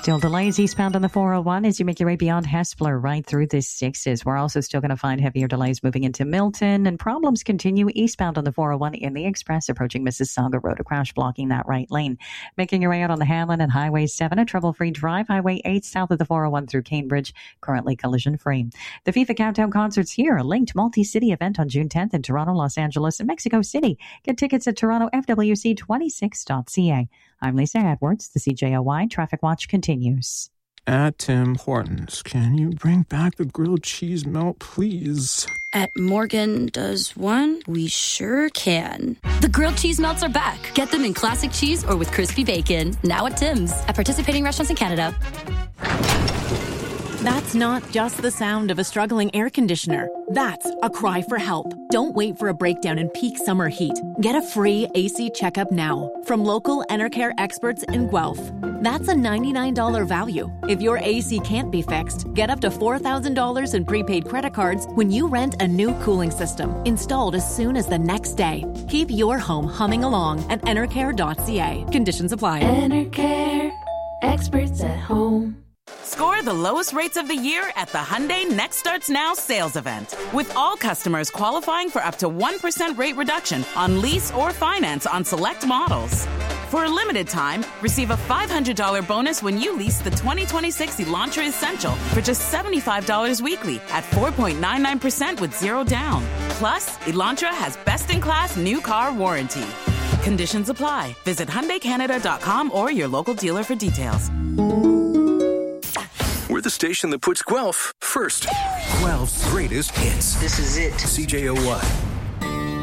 Still delays eastbound on the 401 as you make your way beyond Hespeler right through the 6s. We're also still going to find heavier delays moving into Milton, and problems continue eastbound on the 401 in the express approaching Mississauga Road. A crash blocking that right lane. Making your way out on the Hanlon and Highway 7, a trouble-free drive. Highway 8 south of the 401 through Cambridge, currently collision-free. The FIFA Countdown Concerts here, a linked multi-city event on June 10th in Toronto, Los Angeles, and Mexico City. Get tickets at TorontoFWC26.ca. I'm Lisa Edwards. The CJOY Traffic Watch continues. At Tim Hortons, can you bring back the grilled cheese melt, please? At Morgan Does One? We sure can. The grilled cheese melts are back. Get them in classic cheese or with crispy bacon. Now at Tim's. At participating restaurants in Canada. That's not just the sound of a struggling air conditioner. That's a cry for help. Don't wait for a breakdown in peak summer heat. Get a free AC checkup now from local Enercare experts in Guelph. That's a $99 value. If your AC can't be fixed, get up to $4,000 in prepaid credit cards when you rent a new cooling system, installed as soon as the next day. Keep your home humming along at enercare.ca. Conditions apply. Enercare, experts at home. Score the lowest rates of the year at the Hyundai Next Starts Now sales event. With all customers qualifying for up to 1% rate reduction on lease or finance on select models. For a limited time, receive a $500 bonus when you lease the 2026 Elantra Essential for just $75 weekly at 4.99% with zero down. Plus, Elantra has best-in-class new car warranty. Conditions apply. Visit HyundaiCanada.com or your local dealer for details. We're the station that puts Guelph first. Guelph's greatest hits. This is it. CJOY.